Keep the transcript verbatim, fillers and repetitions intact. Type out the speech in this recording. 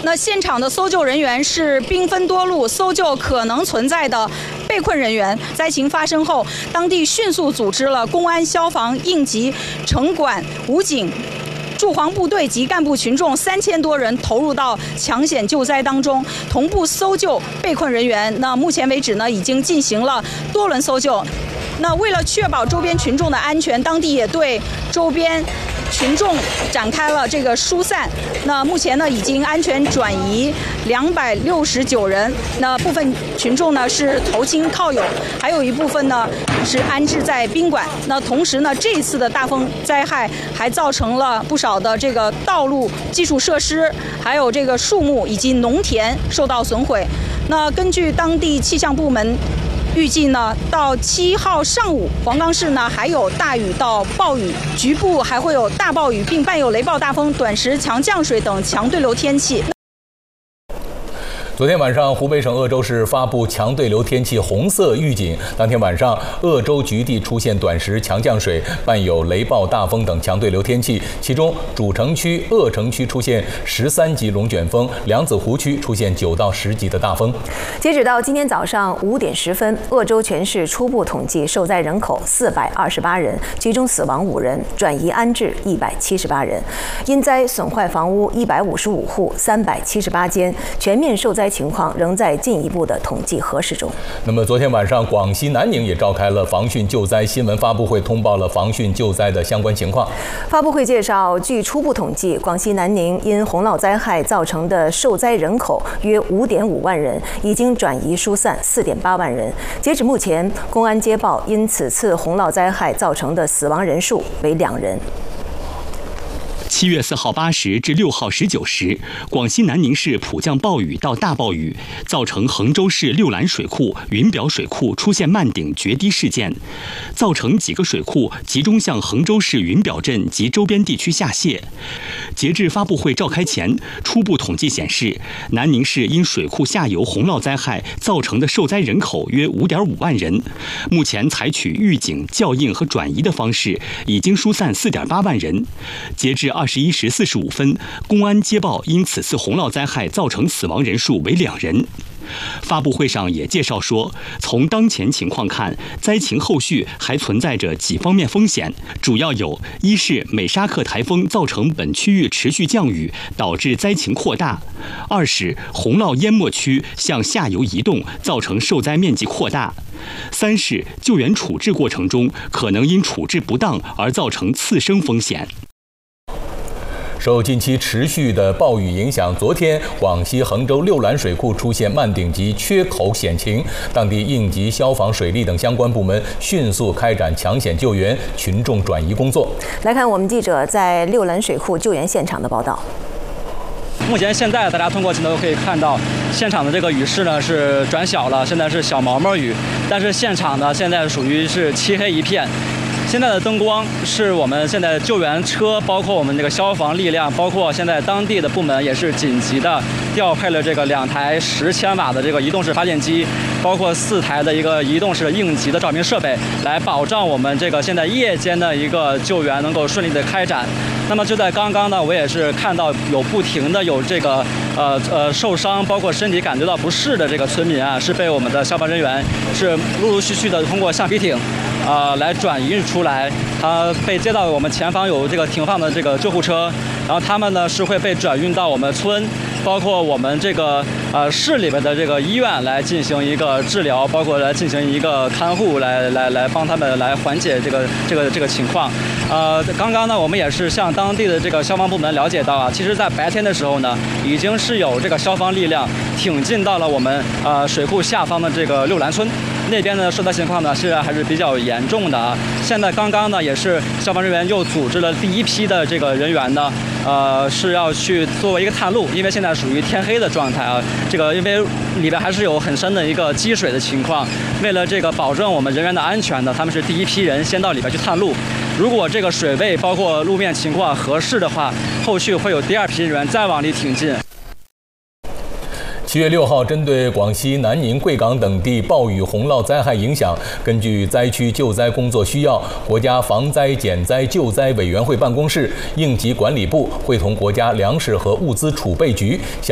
那现场的搜救人员是兵分多路，搜救可能存在的被困人员。灾情发生后，当地迅速组织了公安、消防、应急、城管、武警、驻防部队及干部群众三千多人投入到抢险救灾当中，同步搜救被困人员。那目前为止呢，已经进行了多轮搜救。那为了确保周边群众的安全，当地也对周边群众展开了这个疏散。那目前呢，已经安全转移两百六十九人。那部分群众呢是投亲靠友，还有一部分呢是安置在宾馆。那同时呢，这一次的大风灾害还造成了不少的这个道路基础设施，还有这个树木以及农田受到损毁。那根据当地气象部门预计呢，到七号上午，黄冈市呢还有大雨到暴雨，局部还会有大暴雨，并伴有雷暴大风、短时强降水等强对流天气。 昨天晚上，湖北省鄂州市发布强对流天气红色预警。当天晚上，鄂州局地出现短时强降水，伴有雷暴大风等强对流天气。其中，主城区、鄂城区出现十三级龙卷风，梁子湖区出现九到十级的大风。 截止到今天早上五点十分，鄂州全市初步统计受灾人口四百二十八人，其中死亡五人，转移安置一百七十八人。因灾损坏房屋一百五十五户，三百七十八间，全面受灾情况仍在进一步的统计核实中。那么，昨天晚上，广西南宁也召开了防汛救灾新闻发布会，通报了防汛救灾的相关情况。 发布会介绍，据初步统计，广西南宁因洪涝灾害造成的受灾人口约五点五万人，已经转移疏散四点八万人。截止目前，公安接报因此次洪涝灾害造成的死亡人数为两人。 七月四号八时至六号十九时，广西南宁市普降暴雨到大暴雨，造成衡州市六兰水库、云表水库出现漫顶决堤事件，造成几个水库集中向衡州市云表镇及周边地区下泄。截至发布会召开前，初步统计显示，南宁市因水库下游洪涝灾害造成的受灾人口约五点五万人。目前采取预警、校应和转移的方式，已经疏散四点八万人。截至二十一时四十五分，公安接报因此次洪涝灾害造成死亡人数为两人。发布会上也介绍说，从当前情况看，灾情后续还存在着几方面风险，主要有：一是美沙克台风造成本区域持续降雨，导致灾情扩大；二是洪涝淹没区向下游移动，造成受灾面积扩大；三是救援处置过程中可能因处置不当而造成次生风险。 受近期持续的暴雨影响，昨天广西衡州六兰水库出现漫顶级缺口险情，当地应急、消防、水利等相关部门迅速开展抢险救援、群众转移工作。 来看我们记者在六兰水库救援现场的报道。 目前现在大家通过镜头可以看到，现场的这个雨势呢是转小了，现在是小毛毛雨，但是现场呢现在属于是漆黑一片。现在的灯光是我们现在救援车，包括我们这个消防力量，包括现在当地的部门也是紧急的调配了这个两台十千瓦的这个移动式发电机，包括四台的一个移动式应急的照明设备，来保障我们这个现在夜间的一个救援能够顺利的开展。那么就在刚刚呢，我也是看到有不停的有这个呃呃受伤，包括身体感觉到不适的这个村民啊，是被我们的消防人员是陆陆续续的通过橡皮艇。呃，来转移出来，他被接到我们前方有这个停放的这个救护车，然后他们呢是会被转运到我们村，包括我们这个呃市里边的这个医院来进行一个治疗，包括来进行一个看护，来来来帮他们来缓解这个这个这个情况。呃，刚刚呢我们也是向当地的这个消防部门了解到啊，其实在白天的时候呢，已经是有这个消防力量挺进到了我们呃水库下方的这个六兰村。那边的受灾情况呢是还是比较严重的啊。现在刚刚呢也是消防人员又组织了第一批的这个人员呢，呃是要去作为一个探路，因为现在属于天黑的状态啊。这个因为里边还是有很深的一个积水的情况，为了这个保证我们人员的安全呢，他们是第一批人先到里边去探路。如果这个水位包括路面情况合适的话，后续会有第二批人员再往里挺进。 七月六号，针对广西南宁、贵港等地暴雨洪涝灾害影响，根据灾区救灾工作需要，国家防灾减灾救灾委员会办公室、应急管理部会同国家粮食和物资储备局